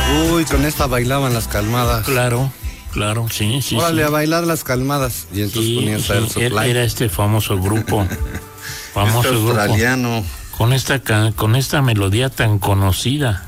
Uy, con esta bailaban las calmadas. Claro, sí. Órale, a bailar las calmadas. Y entonces ponías Air Supply. Era este famoso grupo. Australiano. Con esta melodía tan conocida.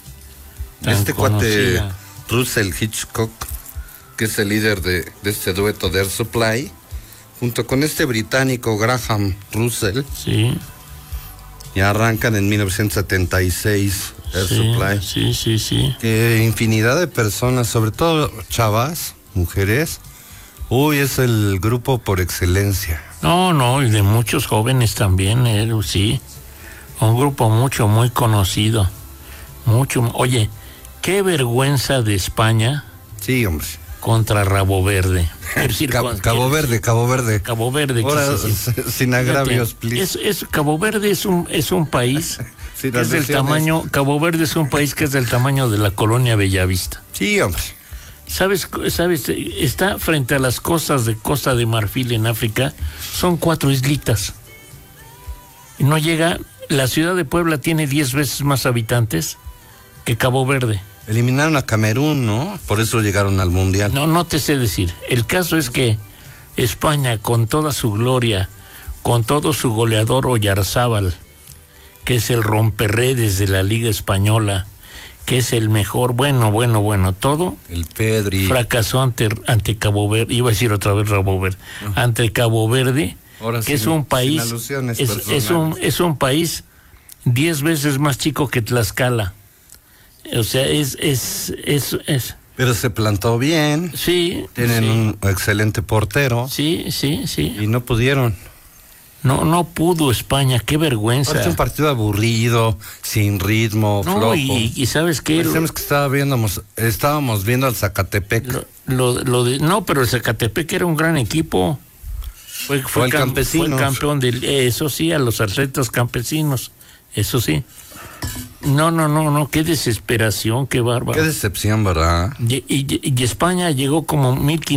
Cuate Russell Hitchcock, que es el líder de este dueto de Air Supply, junto con este británico Graham Russell. Sí. Y arrancan en 1976 Air Supply. Sí. Que infinidad de personas, sobre todo chavas, mujeres. Uy, es el grupo por excelencia. No, y de muchos jóvenes también, sí. Un grupo muy conocido. Oye, qué vergüenza de España. Sí, hombre. Contra Rabo Verde. Cabo Verde. Ahora, sin agravios, please. Cabo Verde es un país que es del tamaño. Cabo Verde es un país que es del tamaño de la colonia Bellavista. Sí, hombre. ¿Sabes? Está frente a las costas de Costa de Marfil en África. Son 4 islitas. Y no llega. La ciudad de Puebla tiene 10 veces más habitantes que Cabo Verde. Eliminaron a Camerún, ¿no? Por eso llegaron al Mundial. No te sé decir. El caso es que España, con toda su gloria, con todo su goleador Oyarzábal, que es el romperredes de la Liga Española, que es el mejor, bueno, todo. El Pedri. Fracasó ante Cabo Verde, iba a decir otra vez Rabo Verde, ante Cabo Verde, ahora que es un país, es un país 10 veces más chico que Tlaxcala. O sea, es. Pero se plantó bien. Sí. Tienen un excelente portero. Sí. Y no pudieron. No pudo España, qué vergüenza. Es un partido aburrido, sin ritmo, flojo. Y ¿sabes qué? Pensemos que estábamos viendo al Zacatepec. Pero el Zacatepec era un gran equipo. Fue el Campesinos. Fue campeón eso sí, a los atletas campesinos. Eso sí. No, qué desesperación, qué bárbaro. Qué decepción, ¿verdad? Y España llegó como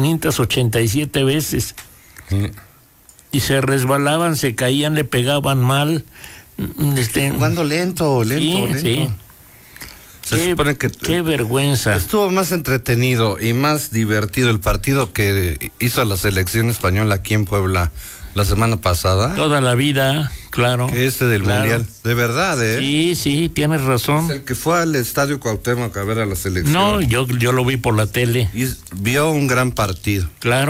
1587 veces. Sí. Y se resbalaban, se caían, le pegaban mal. Jugando lento. Sí. Se supone que qué vergüenza. Estuvo más entretenido y más divertido el partido que hizo la selección española aquí en Puebla la semana pasada. Toda la vida, claro. Que del Mundial. De verdad, ¿eh? Sí, tienes razón. Es el que fue al Estadio Cuauhtémoc a ver a la selección. No, yo lo vi por la tele. Y vio un gran partido. Claro.